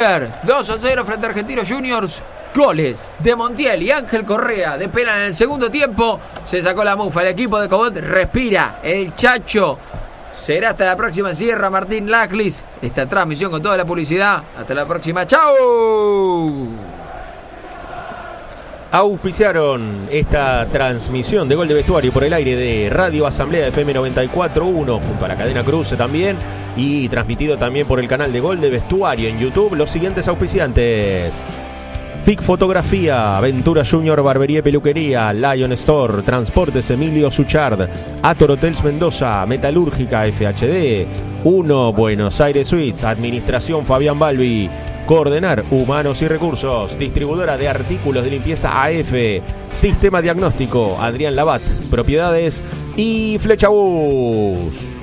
River 2-0 frente a Argentinos Juniors. Goles de Montiel y Ángel Correa de penal en el segundo tiempo. Se sacó la mufa. El equipo de Cobot respira. El Chacho. Será hasta la próxima. Cierra Martín Laclis esta transmisión con toda la publicidad. Hasta la próxima. ¡Chau! Auspiciaron esta transmisión de Gol de Vestuario por el aire de Radio Asamblea FM 94.1 junto a la cadena Cruce también, y transmitido también por el canal de Gol de Vestuario en YouTube. Los siguientes auspiciantes: FIC Fotografía, Aventura Junior Barbería y Peluquería, Lion Store, Transportes Emilio Suchard, Ator Hotels Mendoza, Metalúrgica FHD, 1 Buenos Aires Suites, Administración Fabián Balbi, Coordenar Humanos y Recursos, Distribuidora de Artículos de Limpieza AF, Sistema Diagnóstico Adrián Labat, Propiedades y Flecha Bus.